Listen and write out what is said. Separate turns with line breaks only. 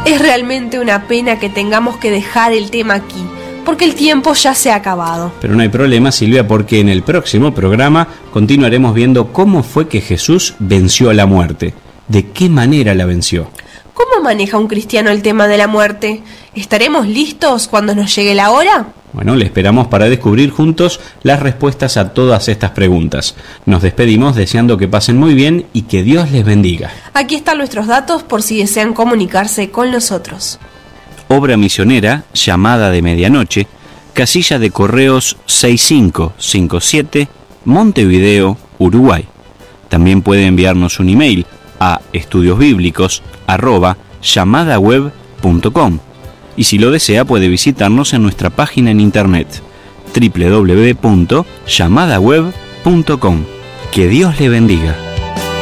Es realmente una pena que tengamos que dejar el tema aquí, porque el tiempo ya se ha acabado.
Pero no hay problema, Silvia, porque en el próximo programa continuaremos viendo cómo fue que Jesús venció a la muerte. ¿De qué manera la venció?
¿Cómo maneja un cristiano el tema de la muerte? ¿Estaremos listos cuando nos llegue la hora?
Bueno, le esperamos para descubrir juntos las respuestas a todas estas preguntas. Nos despedimos deseando que pasen muy bien y que Dios les bendiga.
Aquí están nuestros datos por si desean comunicarse con nosotros.
Obra misionera, Llamada de Medianoche, casilla de correos 6557, Montevideo, Uruguay. También puede enviarnos un email a estudiosbiblicos@llamadaweb.com. Y si lo desea puede visitarnos en nuestra página en internet www.llamadaweb.com. Que Dios le bendiga.